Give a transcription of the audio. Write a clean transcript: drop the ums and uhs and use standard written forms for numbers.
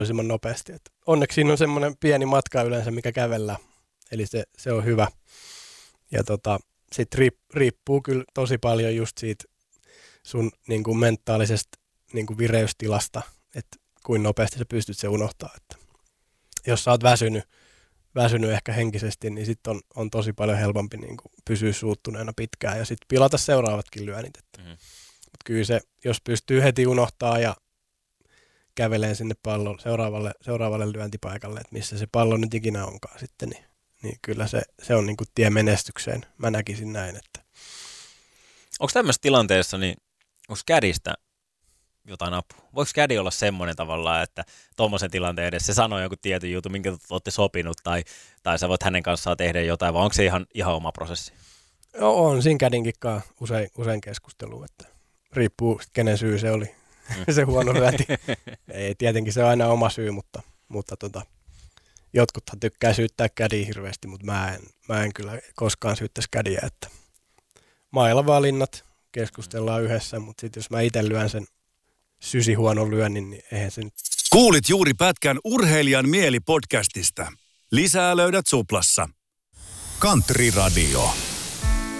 mahdollisimman nopeasti. Et onneksi siinä on semmoinen pieni matka yleensä, mikä kävellään, eli se on hyvä. Ja sitten riippuu kyllä tosi paljon just siitä sun niin kuin mentaalisesta niin kuin vireystilasta, että kuinka nopeasti sä pystyt se unohtaa. Että jos sä oot väsynyt ehkä henkisesti, niin sitten on tosi paljon helpompi niin kuin pysyä suuttuneena pitkään ja sitten pilata seuraavatkin lyönnit. Mutta kyllä se, jos pystyy heti unohtaa ja käveleen sinne pallon seuraavalle lyöntipaikalle, että missä se pallo nyt ikinä onkaan sitten, niin kyllä se on niin kuin tie menestykseen. Mä näkisin näin. Että. Onko tämmöisessä tilanteessa, niin onko kädistä jotain apua? Voiko kädi olla semmoinen tavallaan, että tuommoisen tilanteen edessä se sanoo joku tietyn jutun, minkä olette sopinut, tai sä voit hänen kanssaan tehdä jotain, vai onko se ihan oma prosessi? On siinä kädinkin usein keskustelua, että riippuu kenen syy se oli, se huono lyönti. Ei, tietenkin se on aina oma syy, mutta jotkuthan tykkää syyttää kädiä hirveästi, mutta mä en kyllä koskaan syyttäisi kädiä, että mailavalinnat keskustellaan yhdessä, mutta sitten jos mä itse lyön sen sysihuonon lyönnin, niin eihän se nyt. Kuulit juuri pätkän Urheilijan mieli podcastista. Lisää löydät Suplassa. Country Radio.